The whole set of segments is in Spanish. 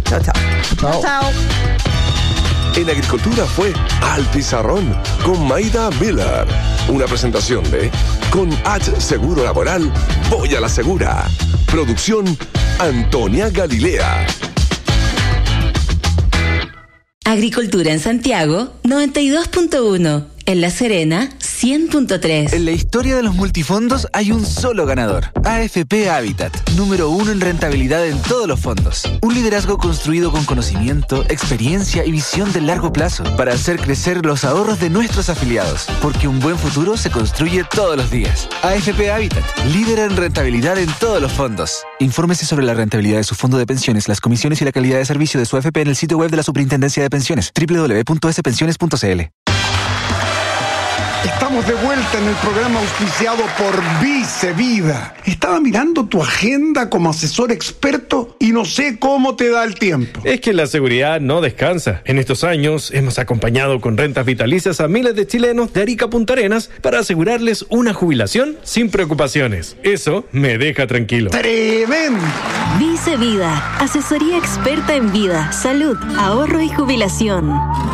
Chao, chao. Chao. En Agricultura fue Al Pizarrón con Maida Miller. Una presentación de Con H Seguro Laboral, voy a la segura. Producción Antonia Galilea. Agricultura en Santiago, 92.1. En La Serena, 100.3. En la historia de los multifondos hay un solo ganador. AFP Habitat, número 1 en rentabilidad en todos los fondos. Un liderazgo construido con conocimiento, experiencia y visión de largo plazo para hacer crecer los ahorros de nuestros afiliados. Porque un buen futuro se construye todos los días. AFP Habitat, líder en rentabilidad en todos los fondos. Infórmese sobre la rentabilidad de su fondo de pensiones, las comisiones y la calidad de servicio de su AFP en el sitio web de la Superintendencia de Pensiones, www.spensiones.cl. Estamos de vuelta en el programa auspiciado por Vice Vida. Estaba mirando tu agenda como asesor experto y no sé cómo te da el tiempo. Es que la seguridad no descansa. En estos años hemos acompañado con rentas vitalicias a miles de chilenos de Arica a Punta Arenas para asegurarles una jubilación sin preocupaciones. Eso me deja tranquilo. ¡Tremendo! Vice Vida, asesoría experta en vida, salud, ahorro y jubilación.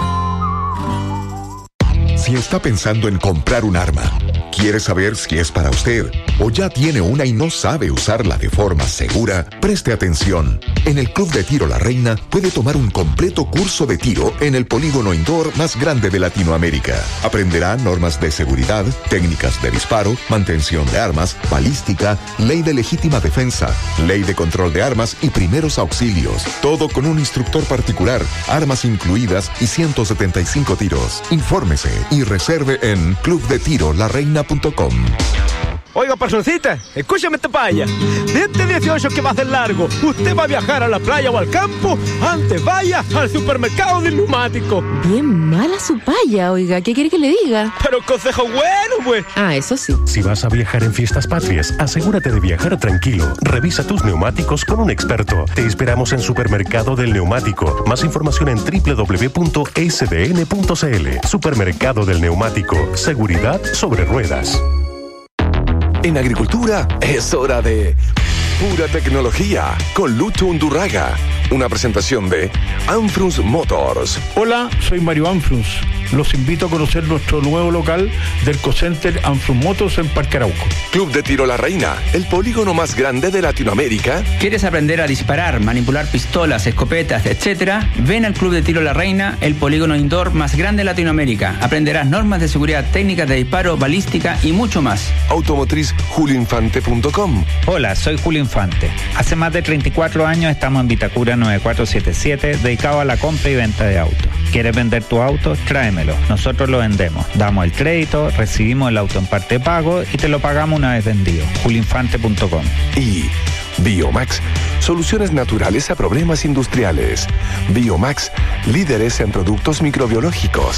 Si está pensando en comprar un arma, quiere saber si es para usted o ya tiene una y no sabe usarla de forma segura, preste atención. En el Club de Tiro La Reina puede tomar un completo curso de tiro en el polígono indoor más grande de Latinoamérica. Aprenderá normas de seguridad, técnicas de disparo, mantención de armas, balística, ley de legítima defensa, ley de control de armas y primeros auxilios. Todo con un instructor particular, armas incluidas y 175 tiros. Infórmese y reserve en clubdetirolareina.com. Oiga, personcita, escúchame esta paya. De este 18 que va a ser largo, usted va a viajar a la playa o al campo, antes vaya al supermercado del neumático. Bien mala su paya, oiga, ¿qué quiere que le diga? Pero consejo bueno, pues. Ah, eso sí. Si vas a viajar en fiestas patrias, asegúrate de viajar tranquilo. Revisa tus neumáticos con un experto. Te esperamos en Supermercado del Neumático. Más información en www.sdn.cl. Supermercado del Neumático. Seguridad sobre ruedas. En Agricultura es hora de Pura Tecnología con Lucho Undurraga. Una presentación de Anfrus Motors. Hola, soy Mario Anfrus. Los invito a conocer nuestro nuevo local del Cocenter Anfrus Motors en Parque Arauco. Club de Tiro La Reina, el polígono más grande de Latinoamérica. ¿Quieres aprender a disparar, manipular pistolas, escopetas, etcétera? Ven al Club de Tiro La Reina, el polígono indoor más grande de Latinoamérica. Aprenderás normas de seguridad, técnicas de disparo, balística y mucho más. Automotriz julioinfante.com. Hola, soy Julio Infante. Hace más de 34 años estamos en Vitacura 9477, dedicado a la compra y venta de autos. ¿Quieres vender tu auto? Tráemelo. Nosotros lo vendemos. Damos el crédito, recibimos el auto en parte de pago y te lo pagamos una vez vendido. julioinfante.com. Y Biomax, soluciones naturales a problemas industriales. Biomax, líderes en productos microbiológicos.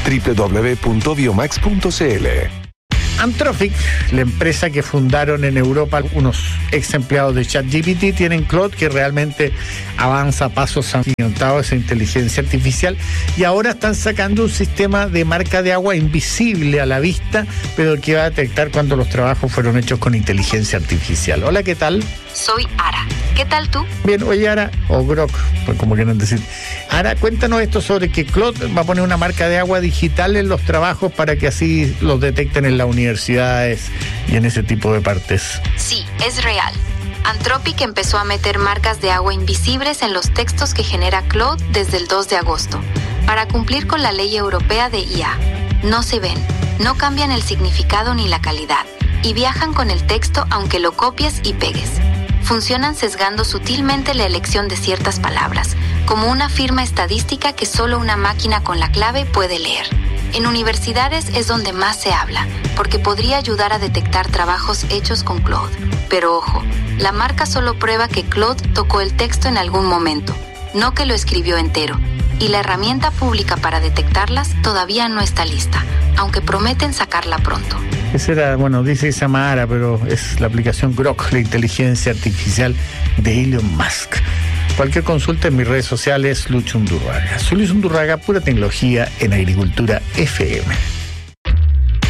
www.biomax.cl. Anthropic, la empresa que fundaron en Europa unos ex empleados de ChatGPT, tienen Claude, que realmente avanza a pasos agigantados esa inteligencia artificial, y ahora están sacando un sistema de marca de agua invisible a la vista, pero que va a detectar cuando los trabajos fueron hechos con inteligencia artificial. Hola, ¿qué tal? Soy Ara. ¿Qué tal tú? Bien, oye, Ara, o Grok, pues como quieran decir. Ara, cuéntanos esto sobre que Claude va a poner una marca de agua digital en los trabajos para que así los detecten en las universidades y en ese tipo de partes. Sí, es real. Anthropic empezó a meter marcas de agua invisibles en los textos que genera Claude desde el 2 de agosto, para cumplir con la ley europea de IA. No se ven, no cambian el significado ni la calidad, y viajan con el texto aunque lo copies y pegues. Funcionan sesgando sutilmente la elección de ciertas palabras, como una firma estadística que solo una máquina con la clave puede leer. En universidades es donde más se habla, porque podría ayudar a detectar trabajos hechos con Claude. Pero ojo, la marca solo prueba que Claude tocó el texto en algún momento, no que lo escribió entero. Y la herramienta pública para detectarlas todavía no está lista, aunque prometen sacarla pronto. Esa era, bueno, dice que se llama Ara, pero es la aplicación Grok, la inteligencia artificial de Elon Musk. Cualquier consulta en mis redes sociales, Lucho Undurraga. Soy Lucho Undurraga, pura tecnología en Agricultura FM.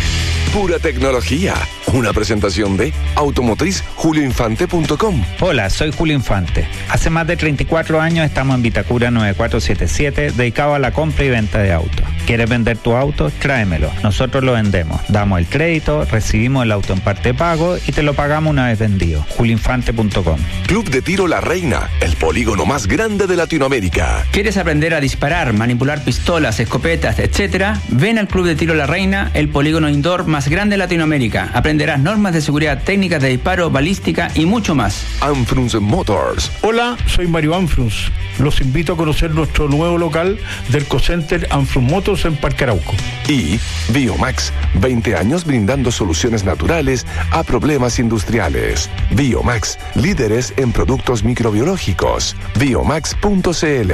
pura tecnología. Una presentación de automotriz.julioinfante.com. Hola, soy Julio Infante. Hace más de 34 años estamos en Vitacura 9477, dedicado a la compra y venta de autos. ¿Quieres vender tu auto? Tráemelo. Nosotros lo vendemos. Damos el crédito, recibimos el auto en parte pago y te lo pagamos una vez vendido. julioinfante.com. Club de Tiro La Reina, el polígono más grande de Latinoamérica. ¿Quieres aprender a disparar, manipular pistolas, escopetas, etcétera? Ven al Club de Tiro La Reina, el polígono indoor más grande de Latinoamérica. Aprenderás normas de seguridad, técnicas de disparo, balística y mucho más. Anfrunz Motors. Hola, soy Mario Anfrunz. Los invito a conocer nuestro nuevo local del Cocenter Anfrunz Motors en Parque Arauco. Y Biomax, 20 años brindando soluciones naturales a problemas industriales. Biomax, líderes en productos microbiológicos. Biomax.cl.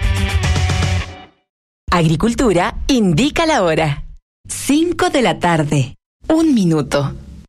Agricultura indica la hora. 5 de la tarde. 1 minuto.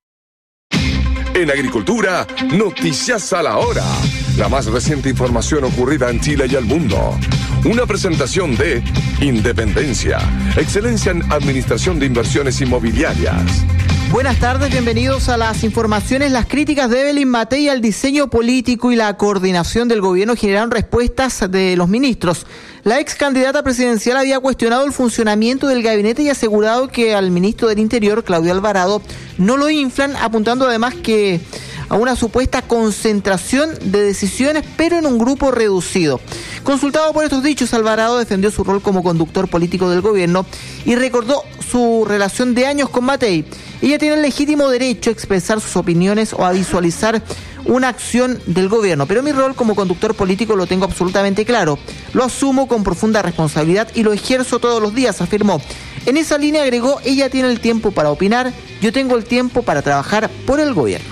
En Agricultura, noticias a la hora. La más reciente información ocurrida en Chile y el mundo. Una presentación de Independencia, excelencia en administración de inversiones inmobiliarias. Buenas tardes, bienvenidos a las informaciones. Las críticas de Evelyn Matei al diseño político y la coordinación del gobierno generaron respuestas de los ministros. La ex candidata presidencial había cuestionado el funcionamiento del gabinete y asegurado que al ministro del Interior, Claudio Alvarado, no lo inflan, apuntando además que a una supuesta concentración de decisiones, pero en un grupo reducido. Consultado por estos dichos, Alvarado defendió su rol como conductor político del gobierno y recordó su relación de años con Matei. Ella tiene el legítimo derecho a expresar sus opiniones o a visualizar una acción del gobierno, pero mi rol como conductor político lo tengo absolutamente claro. Lo asumo con profunda responsabilidad y lo ejerzo todos los días, afirmó. En esa línea agregó, ella tiene el tiempo para opinar, yo tengo el tiempo para trabajar por el gobierno.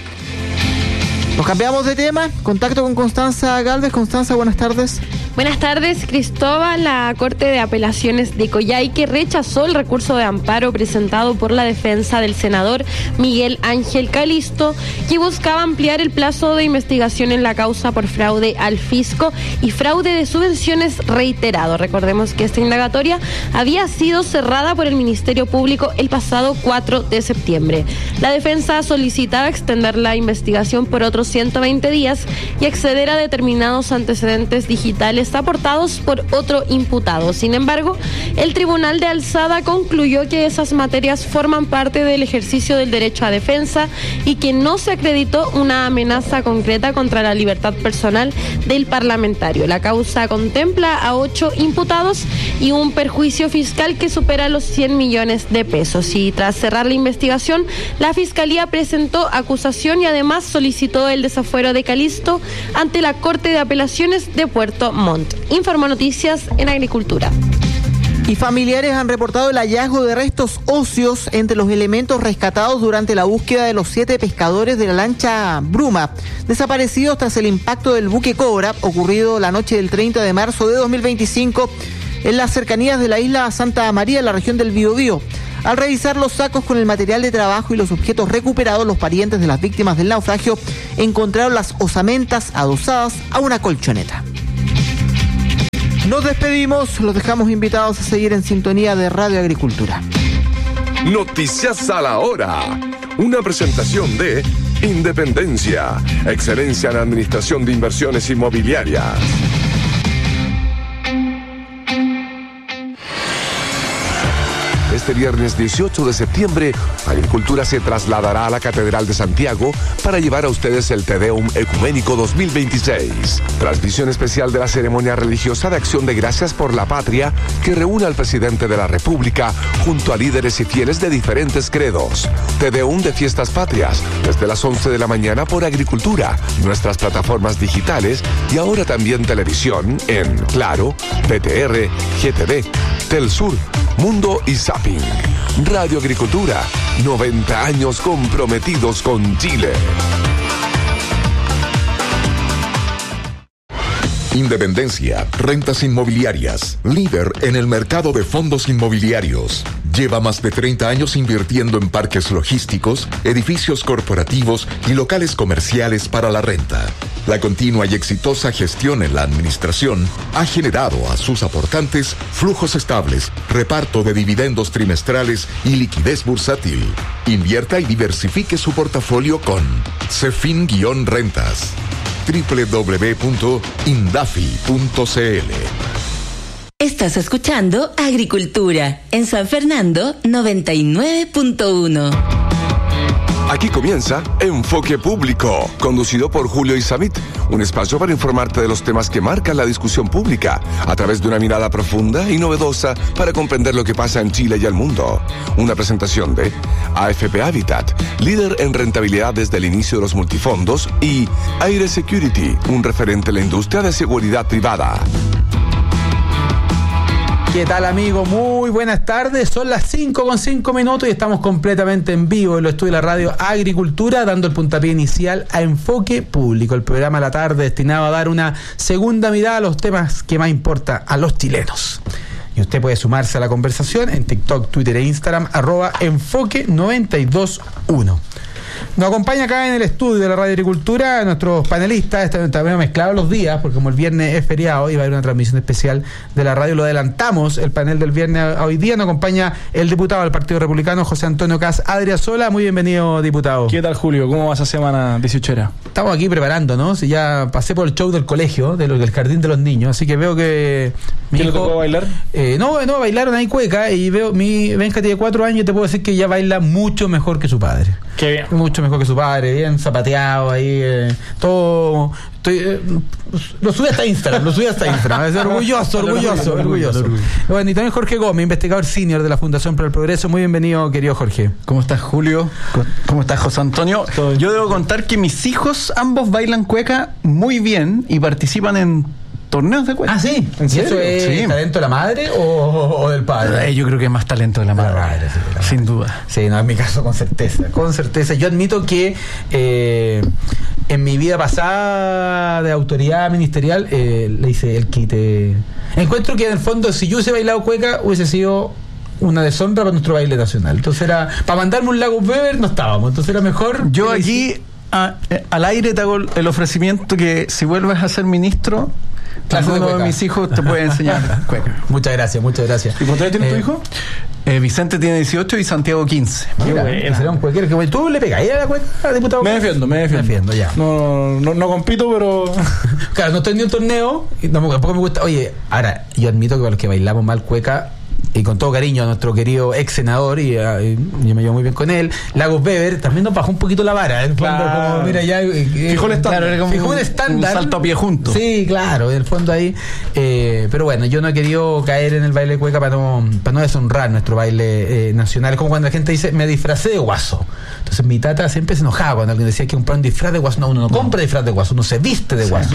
Nos cambiamos de tema. Contacto con Constanza Galvez. Constanza, buenas tardes. Buenas tardes, Cristóbal. La Corte de Apelaciones de Coyhaique rechazó el recurso de amparo presentado por la defensa del senador Miguel Ángel Calisto, que buscaba ampliar el plazo de investigación en la causa por fraude al fisco y fraude de subvenciones reiterado. Recordemos que esta indagatoria había sido cerrada por el Ministerio Público el pasado 4 de septiembre. La defensa solicitaba extender la investigación por otros 120 días y acceder a determinados antecedentes digitales aportados por otro imputado. Sin embargo, el Tribunal de Alzada concluyó que esas materias forman parte del ejercicio del derecho a defensa y que no se acreditó una amenaza concreta contra la libertad personal del parlamentario. La causa contempla a 8 imputados y un perjuicio fiscal que supera los 100 millones de pesos. Y tras cerrar la investigación, la Fiscalía presentó acusación y además solicitó el desafuero de Calisto ante la Corte de Apelaciones de Puerto Montt. Informó Noticias en Agricultura. Y familiares han reportado el hallazgo de restos óseos entre los elementos rescatados durante la búsqueda de los 7 pescadores de la lancha Bruma, desaparecidos tras el impacto del buque Cobra, ocurrido la noche del 30 de marzo de 2025 en las cercanías de la isla Santa María, en la región del Biobío. Al revisar los sacos con el material de trabajo y los objetos recuperados, los parientes de las víctimas del naufragio encontraron las osamentas adosadas a una colchoneta. Nos despedimos, los dejamos invitados a seguir en sintonía de Radio Agricultura. Noticias a la hora. Una presentación de Independencia, excelencia en administración de inversiones inmobiliarias. Este viernes 18 de septiembre, Agricultura se trasladará a la Catedral de Santiago para llevar a ustedes el Te Deum Ecuménico 2026. Transmisión especial de la ceremonia religiosa de Acción de Gracias por la Patria que reúne al presidente de la República junto a líderes y fieles de diferentes credos. Te Deum de Fiestas Patrias, desde las 11 de la mañana por Agricultura, nuestras plataformas digitales y ahora también televisión en Claro, PTR, GTV, Telsur, Mundo y Zapping. Radio Agricultura, 90 años comprometidos con Chile. Independencia, rentas inmobiliarias, líder en el mercado de fondos inmobiliarios. Lleva más de 30 años invirtiendo en parques logísticos, edificios corporativos y locales comerciales para la renta. La continua y exitosa gestión en la administración ha generado a sus aportantes flujos estables, reparto de dividendos trimestrales y liquidez bursátil. Invierta y diversifique su portafolio con Cefin-Rentas. www.indafi.cl. Estás escuchando Agricultura en San Fernando 99.1. Aquí comienza Enfoque Público, conducido por Julio Isamit, un espacio para informarte de los temas que marcan la discusión pública a través de una mirada profunda y novedosa para comprender lo que pasa en Chile y el mundo. Una presentación de AFP Habitat, líder en rentabilidad desde el inicio de los multifondos, y Aire Security, un referente en la industria de seguridad privada. ¿Qué tal, amigo? Muy buenas tardes. Son las 5:05 y estamos completamente en vivo en los estudios de la radio Agricultura, dando el puntapié inicial a Enfoque Público, el programa de la tarde destinado a dar una segunda mirada a los temas que más importan a los chilenos. Y usted puede sumarse a la conversación en TikTok, Twitter e Instagram, @enfoque921. Nos acompaña acá en el estudio de la Radio Agricultura nuestros panelistas. También mezclados los días, porque como el viernes es feriado y va a haber una transmisión especial de la radio, lo adelantamos. El panel del viernes a hoy día nos acompaña el diputado del Partido Republicano, José Antonio Kast Adriasola. Muy bienvenido, diputado. ¿Qué tal, Julio? ¿Cómo va esa semana 18era? Estamos aquí preparándonos. Ya pasé por el show del colegio, del jardín de los niños, así que veo que mi hijo... ¿Le tocó bailar? No, bailaron ahí cueca y veo, mi Benja tiene 4 años y te puedo decir que ya baila mucho mejor que su padre. Qué bien. Mucho mejor que su padre, bien zapateado ahí, todo. Lo subí hasta Instagram, Es orgulloso. Bueno, y también Jorge Gómez, investigador senior de la Fundación para el Progreso. Muy bienvenido, querido Jorge. ¿Cómo estás, Julio? ¿Cómo estás, José Antonio? Yo debo contar que mis hijos ambos bailan cueca muy bien y participan en torneos de cueca. Ah, ¿sí? ¿En serio? ¿Eso es talento de la madre o del padre? Yo creo que es más talento de la madre, sin duda. Sí, no, en mi caso con certeza. Yo admito que en mi vida pasada de autoridad ministerial le hice el quite. Encuentro que en el fondo, si yo hubiese bailado cueca, hubiese sido una deshonra para nuestro baile nacional. Entonces era, para mandarme un Lagos Weber no estábamos, entonces era mejor. Yo aquí al aire te hago el ofrecimiento que si vuelves a ser ministro, alguno de mis hijos te puede enseñar cueca. Muchas gracias. ¿Y cuántos años tiene tu hijo? Vicente tiene 18 y Santiago 15. Será un cuequero que tú le pegas a la cueca, diputado. Me defiendo ya. No compito, pero claro, no estoy ni en un torneo y tampoco me gusta. Oye, ahora yo admito que para los que bailamos mal cueca, y con todo cariño a nuestro querido ex senador, y yo me llevo muy bien con él, Lagos Weber también nos bajó un poquito la vara. En el fondo, como, mira, ya fijó el estándar. Claro, fijó un estándar. Un salto a pie junto. Sí, claro, en el fondo ahí. Pero bueno, yo no he querido caer en el baile de cueca para no deshonrar nuestro baile nacional. Es como cuando la gente dice, me disfracé de guaso. Entonces mi tata siempre se enojaba cuando alguien decía que comprar un disfraz de guaso. No, uno no compra disfraz de guaso, uno se viste de guaso.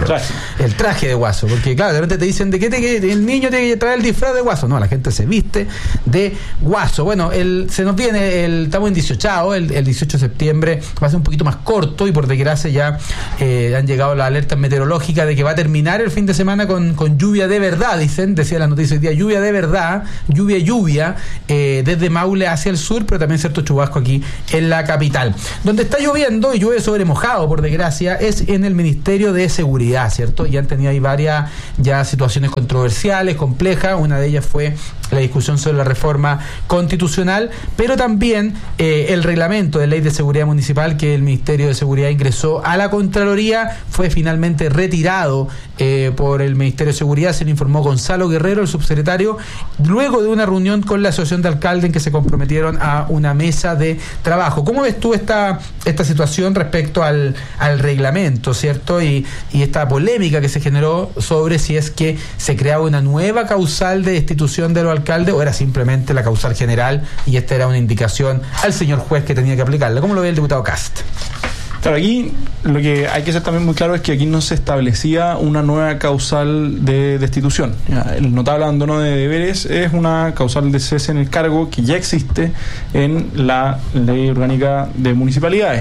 El traje de guaso. Porque claro, de repente te dicen, ¿de qué el niño tiene que traer el disfraz de guaso? No, la gente se viste de guaso. Bueno, se nos viene estamos en 18, el 18 de septiembre va a ser un poquito más corto y por desgracia ya han llegado las alertas meteorológicas de que va a terminar el fin de semana con lluvia de verdad, decía la noticia hoy día, lluvia de verdad, lluvia desde Maule hacia el sur, pero también cierto chubasco aquí en la capital. Donde está lloviendo y llueve sobre mojado, por desgracia, es en el Ministerio de Seguridad, ¿cierto? Y han tenido ahí varias ya situaciones controversiales, complejas. Una de ellas fue la discusión sobre la reforma constitucional, pero también el reglamento de ley de seguridad municipal que el Ministerio de Seguridad ingresó a la Contraloría fue finalmente retirado por el Ministerio de Seguridad, se le informó Gonzalo Guerrero, el subsecretario, luego de una reunión con la Asociación de Alcaldes en que se comprometieron a una mesa de trabajo. ¿Cómo ves tú esta situación respecto al reglamento, ¿cierto? Y esta polémica que se generó sobre si es que se creaba una nueva causal de destitución de los alcaldes o era simplemente la causal general y esta era una indicación al señor juez que tenía que aplicarla? ¿Cómo lo ve el diputado Kast? Claro, aquí lo que hay que ser también muy claro es que aquí no se establecía una nueva causal de destitución. El notable abandono de deberes es una causal de cese en el cargo que ya existe en la Ley Orgánica de Municipalidades.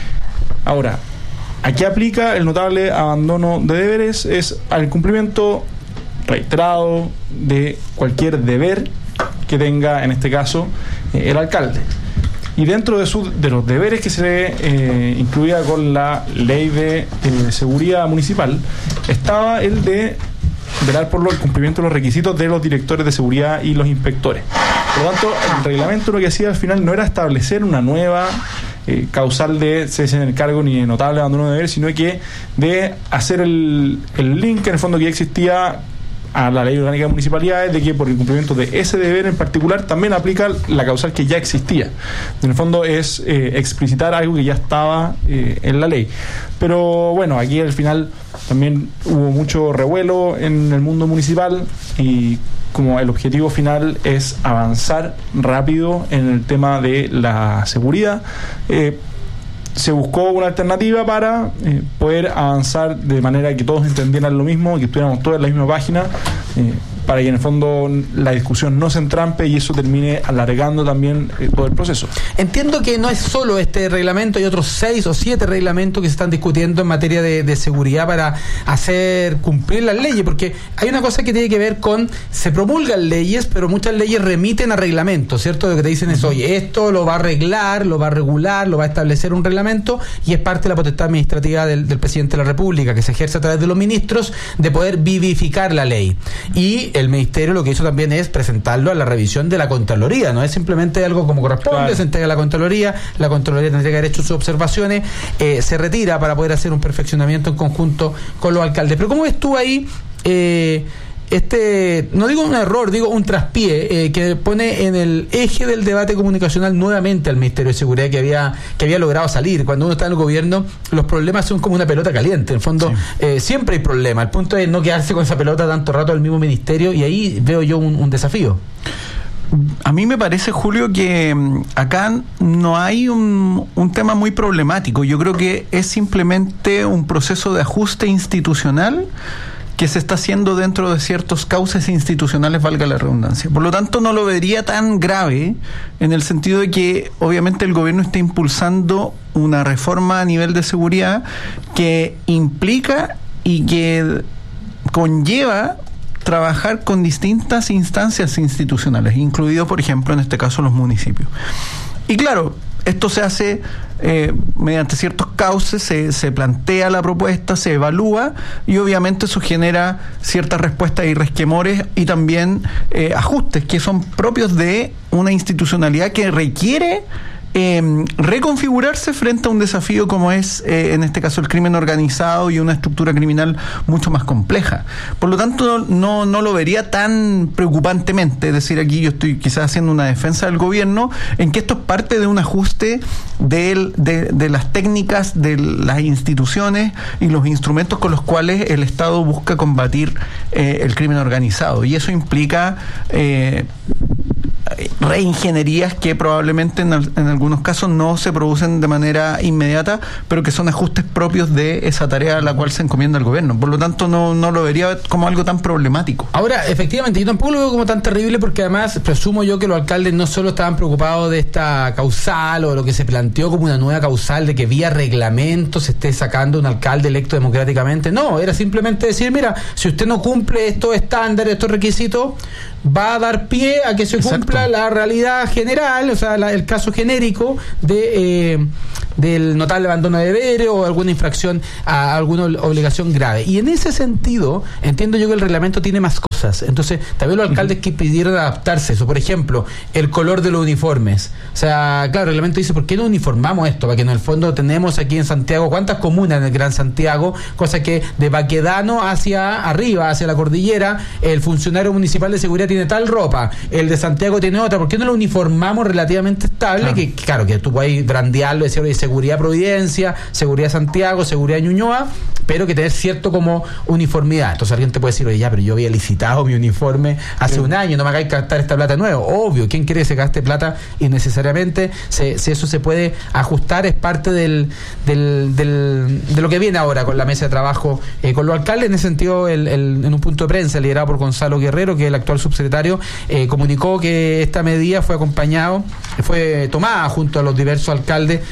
Ahora, ¿a qué aplica el notable abandono de deberes? Es al cumplimiento reiterado de cualquier deber que tenga, en este caso, el alcalde. Y dentro de los deberes que se incluía con la ley de seguridad municipal estaba el de velar por el cumplimiento de los requisitos de los directores de seguridad y los inspectores. Por lo tanto, el reglamento lo que hacía al final no era establecer una nueva causal de cese en el cargo ni de notable abandono de deber, sino que de hacer el link en el fondo que ya existía a la ley orgánica de municipalidades, de que por el cumplimiento de ese deber en particular también aplica la causal que ya existía. En el fondo es explicitar algo que ya estaba en la ley. Pero bueno, aquí al final también hubo mucho revuelo en el mundo municipal y como el objetivo final es avanzar rápido en el tema de la seguridad, se buscó una alternativa para poder avanzar de manera que todos entendieran lo mismo, que estuviéramos todos en la misma página, para que en el fondo la discusión no se entrampe y eso termine alargando también todo el proceso. Entiendo que no es solo este reglamento, hay otros 6 o 7 reglamentos que se están discutiendo en materia de seguridad para hacer cumplir las leyes, porque hay una cosa que tiene que ver con, se promulgan leyes, pero muchas leyes remiten a reglamentos, ¿cierto? Lo que te dicen es, oye, esto lo va a arreglar, lo va a regular, lo va a establecer un reglamento, y es parte de la potestad administrativa del presidente de la República, que se ejerce a través de los ministros, de poder vivificar la ley. Y el ministerio lo que hizo también es presentarlo a la revisión de la Contraloría, no es simplemente algo como corresponde, claro. Se entrega a la Contraloría tendría que haber hecho sus observaciones, se retira para poder hacer un perfeccionamiento en conjunto con los alcaldes. Pero ¿cómo ves tú ahí no digo un error, digo un traspié que pone en el eje del debate comunicacional nuevamente al Ministerio de Seguridad que había logrado salir? Cuando uno está en el gobierno, los problemas son como una pelota caliente, en el fondo sí. Siempre hay problemas, el punto es no quedarse con esa pelota tanto rato al mismo ministerio, y ahí veo yo un desafío. A mí me parece, Julio, que acá no hay un tema muy problemático. Yo creo que es simplemente un proceso de ajuste institucional que se está haciendo dentro de ciertos cauces institucionales, valga la redundancia. Por lo tanto, no lo vería tan grave en el sentido de que obviamente el gobierno está impulsando una reforma a nivel de seguridad que implica y que conlleva trabajar con distintas instancias institucionales, incluidos, por ejemplo, en este caso, los municipios. Y claro, esto se hace mediante ciertos cauces, se plantea la propuesta, se evalúa y obviamente eso genera ciertas respuestas y resquemores y también ajustes que son propios de una institucionalidad que requiere reconfigurarse frente a un desafío como es en este caso el crimen organizado y una estructura criminal mucho más compleja. Por lo tanto no lo vería tan preocupantemente, es decir, aquí yo estoy quizás haciendo una defensa del gobierno en que esto es parte de un ajuste de las técnicas de las instituciones y los instrumentos con los cuales el Estado busca combatir el crimen organizado, y eso implica reingenierías que probablemente en algunos casos no se producen de manera inmediata, pero que son ajustes propios de esa tarea a la cual se encomienda el gobierno. Por lo tanto, no lo vería como algo tan problemático. Ahora, efectivamente, yo tampoco lo veo como tan terrible, porque además presumo yo que los alcaldes no solo estaban preocupados de esta causal o de lo que se planteó como una nueva causal de que vía reglamento se esté sacando un alcalde electo democráticamente. No, era simplemente decir, mira, si usted no cumple estos estándares, estos requisitos, va a dar pie a que se cumpla la realidad general, o sea, el caso genérico del notable abandono de deberes o alguna infracción a alguna obligación grave. Y en ese sentido, entiendo yo que el reglamento tiene más cosas. Entonces, también los alcaldes que pidieron adaptarse eso. Por ejemplo, el color de los uniformes. O sea, claro, el reglamento dice, ¿por qué no uniformamos esto? Para que en el fondo tenemos aquí en Santiago, ¿cuántas comunas en el Gran Santiago? Cosa que de Baquedano hacia arriba, hacia la cordillera, el funcionario municipal de seguridad tiene tal ropa, el de Santiago tiene otra. ¿Por qué no lo uniformamos relativamente estable? Claro. Que claro, que tú puedes brandearlo, decir, oye, seguridad Providencia, seguridad Santiago, seguridad Ñuñoa, pero que tener cierto como uniformidad. Entonces alguien te puede decir, oye, ya, pero yo había licitado mi uniforme hace un año, no me hagáis gastar esta plata nueva. Obvio, ¿quién quiere que se gaste plata innecesariamente? Si eso se puede ajustar, es parte de lo que viene ahora con la mesa de trabajo con los alcaldes. En ese sentido, en un punto de prensa liderado por Gonzalo Guerrero, que es el actual subsecretario, comunicó que esta medida fue tomada junto a los diversos alcaldes para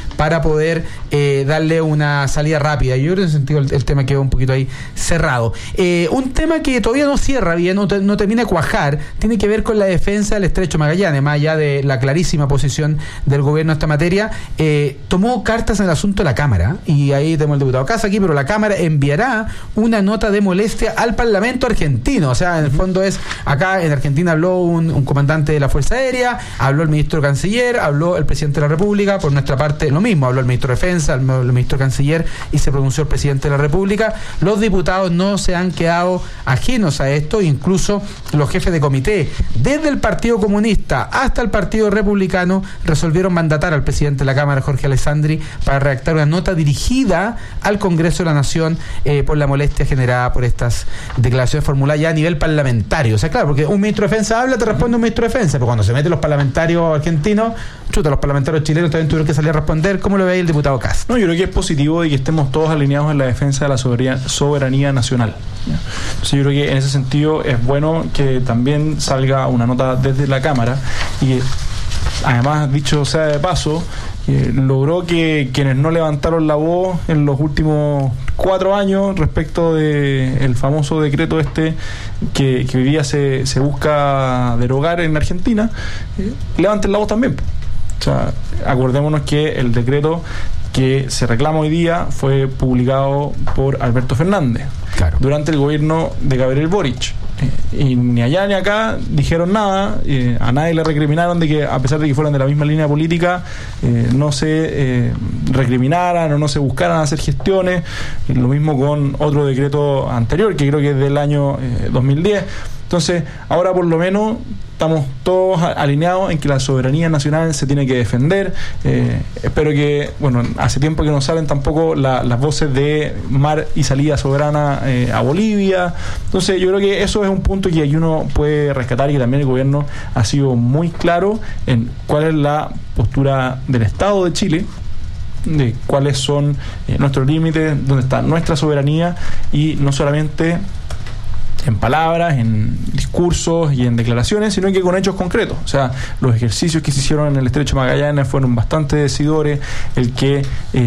poder darle una salida rápida. Yo creo que en ese sentido el tema quedó un poquito ahí cerrado. Un tema que todavía no cierra bien, no termina de cuajar, tiene que ver con la defensa del Estrecho Magallanes, más allá de la clarísima posición del gobierno en esta materia. Tomó cartas en el asunto la Cámara, y ahí tenemos el diputado Casa aquí, pero la Cámara enviará una nota de molestia al Parlamento argentino. O sea, en el fondo es, acá en Argentina habló un comandante de la Fuerza Aérea, habló el ministro canciller, habló el presidente de la República, por nuestra parte lo mismo, habló el ministro de Defensa, el ministro canciller, y se pronunció el presidente de la República. Los diputados no se han quedado ajenos a esto, incluso los jefes de comité, desde el Partido Comunista hasta el Partido Republicano, resolvieron mandatar al presidente de la Cámara, Jorge Alessandri, para redactar una nota dirigida al Congreso de la Nación por la molestia generada por estas declaraciones formuladas ya a nivel parlamentario. O sea, claro, porque un ministro de Defensa habla, te responde un ministro de Defensa, pero cuando se meten los parlamentarios argentinos, los parlamentarios chilenos también tuvieron que salir a responder. ¿Cómo lo ve el diputado Cast? No, yo creo que es positivo de que estemos todos alineados en la defensa de la soberanía nacional. Entonces yo creo que en ese sentido es bueno que también salga una nota desde la Cámara, y además, dicho sea de paso, logró que quienes no levantaron la voz en los últimos 4 años respecto de el famoso decreto que hoy día se busca derogar en Argentina, levanten la voz también. O sea, acordémonos que el decreto que se reclama hoy día fue publicado por Alberto Fernández, claro, durante el gobierno de Gabriel Boric. Y ni allá ni acá dijeron nada, a nadie le recriminaron de que, a pesar de que fueran de la misma línea política, no se recriminaran o no se buscaran hacer gestiones. Lo mismo con otro decreto anterior, que creo que es del año 2010. Entonces, ahora por lo menos estamos todos alineados en que la soberanía nacional se tiene que defender. Espero que, bueno, hace tiempo que no salen tampoco las voces de mar y salida soberana a Bolivia. Entonces, yo creo que eso es un punto que aquí uno puede rescatar, y que también el gobierno ha sido muy claro en cuál es la postura del Estado de Chile, de cuáles son nuestros límites, dónde está nuestra soberanía, y no solamente en palabras, en discursos y en declaraciones, sino que con hechos concretos. O sea, los ejercicios que se hicieron en el Estrecho Magallanes fueron bastante decidores. El que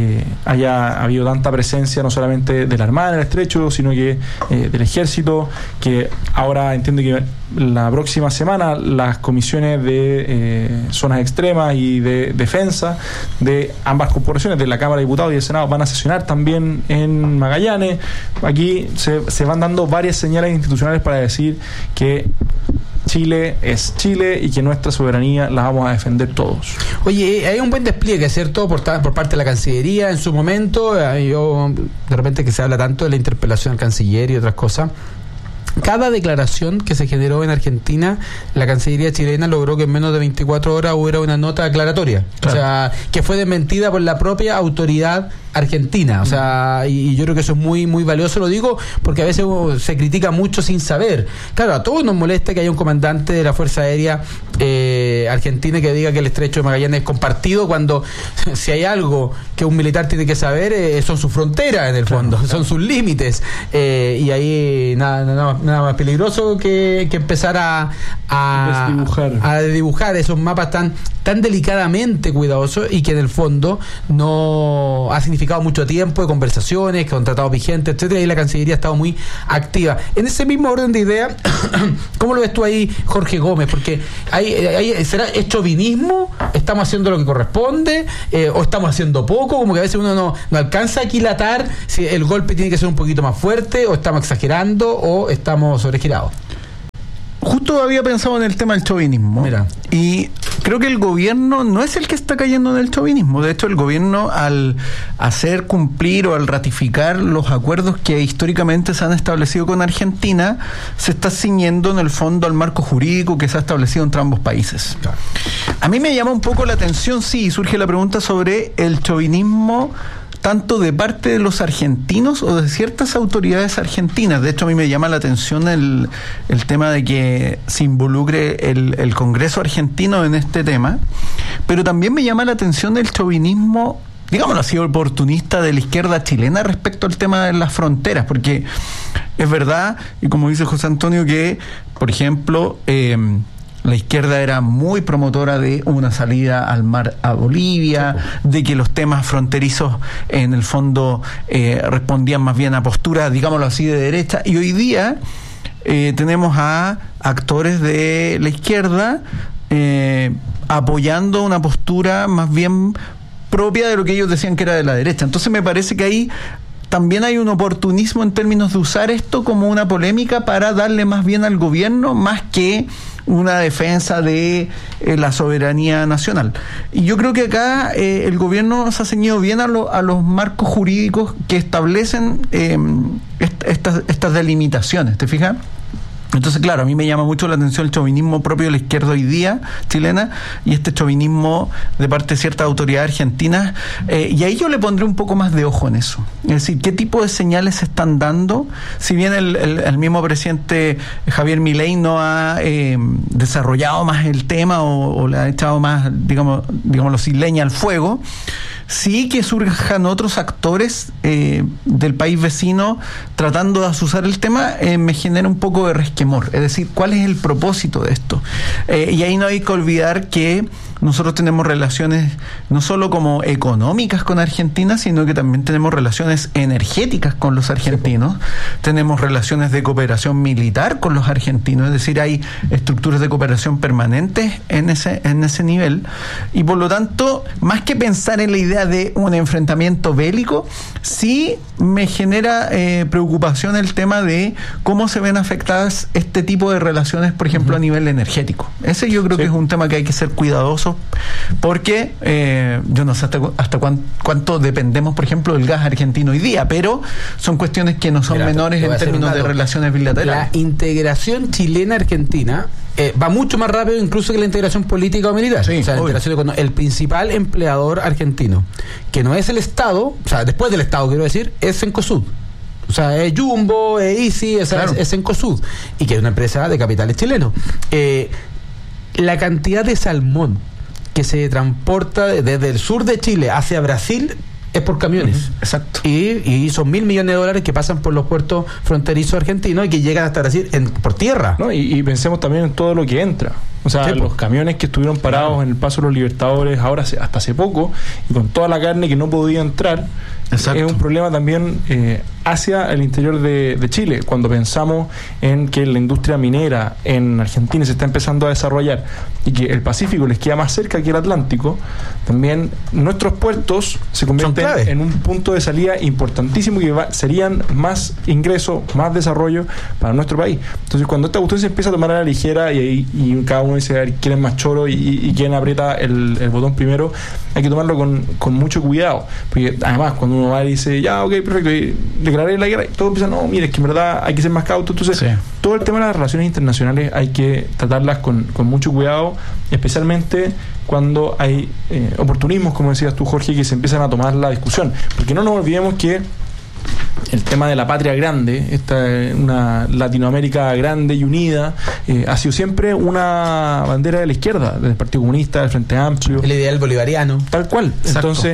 haya habido tanta presencia no solamente de la Armada en el Estrecho, sino que del Ejército, que ahora entiendo que la próxima semana las comisiones de zonas extremas y de defensa de ambas corporaciones, de la Cámara de Diputados y del Senado, van a sesionar también en Magallanes. Aquí se van dando varias señales institucionales para decir que Chile es Chile y que nuestra soberanía la vamos a defender todos. Oye, hay un buen despliegue, ¿cierto?, por parte de la Cancillería en su momento. Yo, de repente que se habla tanto de la interpelación al canciller y otras cosas, cada declaración que se generó en Argentina, la Cancillería chilena logró que en menos de 24 horas hubiera una nota aclaratoria. Claro. O sea, que fue desmentida por la propia autoridad argentina. O sea, y yo creo que eso es muy, muy valioso. Lo digo porque a veces se critica mucho sin saber. Claro, a todos nos molesta que haya un comandante de la Fuerza Aérea argentina que diga que el Estrecho de Magallanes es compartido, cuando si hay algo que un militar tiene que saber, son sus fronteras en el fondo, son sus límites. Y ahí nada más peligroso que empezar a dibujar esos mapas tan delicadamente cuidadosos, y que en el fondo no ha significado mucho tiempo de conversaciones, con tratados vigentes, etcétera, y la Cancillería ha estado muy activa. En ese mismo orden de idea, ¿cómo lo ves tú ahí, Jorge Gómez? Porque ¿será chauvinismo? ¿Estamos haciendo lo que corresponde? ¿O estamos haciendo poco? Como que a veces uno no alcanza a aquilatar si el golpe tiene que ser un poquito más fuerte, o estamos exagerando, o estamos sobregirados. Justo había pensado en el tema del chauvinismo. Mira. Y creo que el gobierno no es el que está cayendo en el chauvinismo. De hecho, el gobierno, al hacer cumplir o al ratificar los acuerdos que históricamente se han establecido con Argentina, se está ciñendo en el fondo al marco jurídico que se ha establecido entre ambos países. Claro. A mí me llama un poco la atención, sí, surge la pregunta sobre el chauvinismo tanto de parte de los argentinos o de ciertas autoridades argentinas. De hecho, a mí me llama la atención el tema de que se involucre el Congreso argentino en este tema, pero también me llama la atención el chauvinismo, digámoslo así, oportunista de la izquierda chilena respecto al tema de las fronteras, porque es verdad, y como dice José Antonio, que, por ejemplo, La izquierda era muy promotora de una salida al mar a Bolivia, de que los temas fronterizos en el fondo respondían más bien a posturas, digámoslo así, de derecha. Y hoy día tenemos a actores de la izquierda apoyando una postura más bien propia de lo que ellos decían que era de la derecha. Entonces me parece que ahí también hay un oportunismo en términos de usar esto como una polémica para darle más bien al gobierno, más que una defensa de la soberanía nacional. Y yo creo que acá el gobierno se ha ceñido bien a los marcos jurídicos que establecen estas delimitaciones, ¿te fijas? Entonces, claro, a mí me llama mucho la atención el chauvinismo propio de la izquierda hoy día chilena y este chauvinismo de parte de ciertas autoridades argentinas, y ahí yo le pondré un poco más de ojo en eso. Es decir, ¿qué tipo de señales se están dando? Si bien el mismo presidente Javier Milei no ha desarrollado más el tema o le ha echado más, digámoslo así, leña al fuego, sí que surjan otros actores del país vecino tratando de azuzar el tema, me genera un poco de resquemor. Es decir, ¿cuál es el propósito de esto? Y ahí no hay que olvidar que nosotros tenemos relaciones no solo como económicas con Argentina, sino que también tenemos relaciones energéticas con los argentinos, tenemos relaciones de cooperación militar con los argentinos, es decir, hay estructuras de cooperación permanentes en ese nivel, y por lo tanto, más que pensar en la idea de un enfrentamiento bélico, sí me genera preocupación el tema de cómo se ven afectadas este tipo de relaciones, por ejemplo, a nivel energético. Ese yo creo que es un tema que hay que ser cuidadoso, porque yo no sé hasta cuánto dependemos, por ejemplo, del gas argentino hoy día, pero son cuestiones que no son menores en términos de relaciones bilaterales. La integración chilena-argentina va mucho más rápido incluso que la integración política o militar. Sí, o sea, la integración con el principal empleador argentino, que no es el Estado, o sea, después del Estado, quiero decir, es Cencosud. O sea, es Jumbo, es Easy, es Cencosud, y que es una empresa de capitales chilenos. La cantidad de salmón que se transporta desde el sur de Chile hacia Brasil es por camiones. Exacto. Y son $1.000 millones que pasan por los puertos fronterizos argentinos y que llegan hasta Brasil por tierra. ¿No? Y pensemos también en todo lo que entra. O sea, los camiones que estuvieron parados en el Paso de los Libertadores ahora hasta hace poco, y con toda la carne que no podía entrar. Exacto. Es un problema también hacia el interior de Chile. Cuando pensamos en que la industria minera en Argentina se está empezando a desarrollar y que el Pacífico les queda más cerca que el Atlántico, también nuestros puertos se convierten en un punto de salida importantísimo, que serían más ingresos, más desarrollo para nuestro país. Entonces, cuando esta cuestión se empieza a tomar a la ligera y cada uno dice a ver, quién es más choro y quién aprieta el botón primero, hay que tomarlo con mucho cuidado, porque además cuando uno va y dice ya, ok, perfecto, y declaré la guerra, y todo empieza, no, mire, es que en verdad hay que ser más cauto. Entonces todo el tema de las relaciones internacionales hay que tratarlas con mucho cuidado, especialmente cuando hay oportunismos, como decías tú, Jorge, que se empiezan a tomar la discusión, porque no nos olvidemos que el tema de la patria grande, una Latinoamérica grande y unida, ha sido siempre una bandera de la izquierda, del Partido Comunista, del Frente Amplio. El ideal bolivariano. Tal cual. Exacto. Entonces,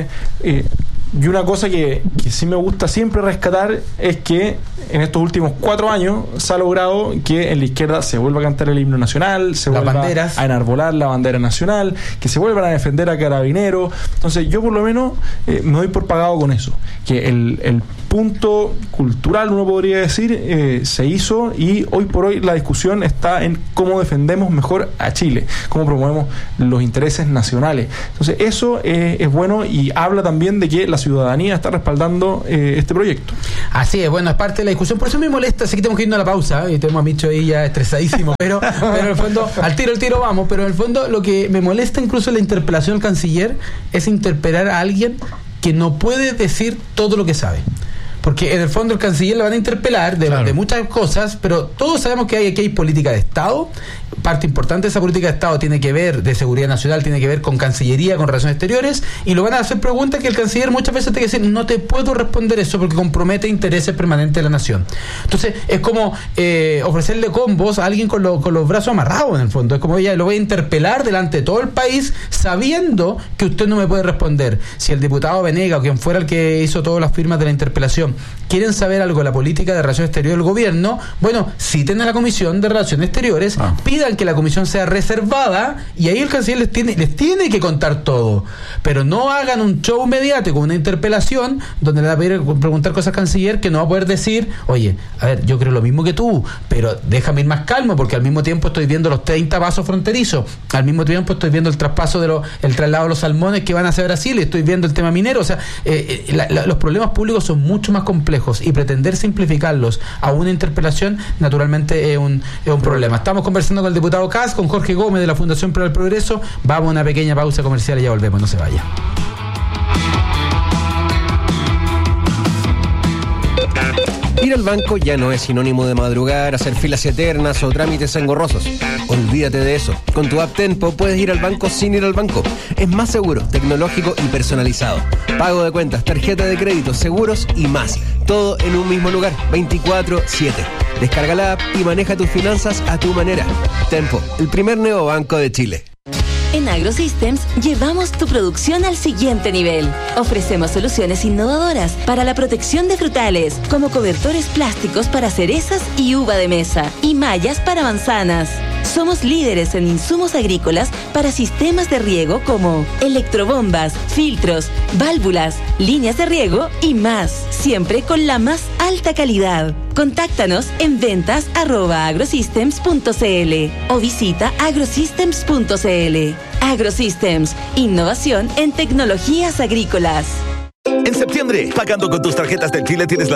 y una cosa que sí me gusta siempre rescatar es que en estos últimos 4 años se ha logrado que en la izquierda se vuelva a cantar el himno nacional, se vuelva a enarbolar la bandera nacional, que se vuelvan a defender a Carabineros. Entonces yo por lo menos me doy por pagado con eso, que el punto cultural, uno podría decir, se hizo, y hoy por hoy la discusión está en cómo defendemos mejor a Chile, cómo promovemos los intereses nacionales. Entonces eso es bueno, y habla también de que la ciudadanía está respaldando este proyecto. Así es, bueno, es parte de la discusión. Por eso me molesta, sé que tenemos que irnos a la pausa y tenemos a Micho ahí ya estresadísimo, pero en el fondo, al tiro vamos, pero en el fondo lo que me molesta incluso en la interpelación al canciller es interpelar a alguien que no puede decir todo lo que sabe. Porque en el fondo el canciller le van a interpelar de muchas cosas, pero todos sabemos que aquí hay política de Estado. Parte importante de esa política de Estado tiene que ver, de seguridad nacional, tiene que ver con Cancillería, con relaciones exteriores, y lo van a hacer preguntas que el canciller muchas veces tiene que decir, no te puedo responder eso porque compromete intereses permanentes de la nación. Entonces es como ofrecerle combos a alguien con los brazos amarrados, en el fondo. Es como, lo voy a interpelar delante de todo el país sabiendo que usted no me puede responder. Si el diputado Venega, o quien fuera el que hizo todas las firmas de la interpelación, quieren saber algo de la política de relaciones exteriores del gobierno, bueno, citen a la Comisión de Relaciones Exteriores, pidan que la comisión sea reservada y ahí el canciller les tiene que contar todo, pero no hagan un show mediático, una interpelación donde le va a pedir preguntar cosas al canciller que no va a poder decir, oye, a ver, yo creo lo mismo que tú, pero déjame ir más calmo porque al mismo tiempo estoy viendo los 30 pasos fronterizos, al mismo tiempo estoy viendo el traspaso el traslado de los salmones que van hacia Brasil, estoy viendo el tema minero, o sea, los problemas públicos son mucho más complejos y pretender simplificarlos a una interpelación naturalmente es un problema. Estamos conversando con el diputado Kass, con Jorge Gómez de la Fundación Pro del Progreso. Vamos a una pequeña pausa comercial y ya volvemos, no se vaya. Ir al banco ya no es sinónimo de madrugar, hacer filas eternas o trámites engorrosos. Olvídate de eso. Con tu app Tenpo puedes ir al banco sin ir al banco. Es más seguro, tecnológico y personalizado. Pago de cuentas, tarjeta de crédito, seguros y más. Todo en un mismo lugar, 24/7. Descarga la app y maneja tus finanzas a tu manera. Tenpo, el primer neobanco de Chile. En AgroSystems llevamos tu producción al siguiente nivel. Ofrecemos soluciones innovadoras para la protección de frutales, como cobertores plásticos para cerezas y uva de mesa, y mallas para manzanas. Somos líderes en insumos agrícolas para sistemas de riego como electrobombas, filtros, válvulas, líneas de riego y más, siempre con la más alta calidad. Contáctanos en ventas@agrosystems.cl o visita agrosystems.cl. AgroSystems, innovación en tecnologías agrícolas. En septiembre, pagando con tus tarjetas del Chile tienes la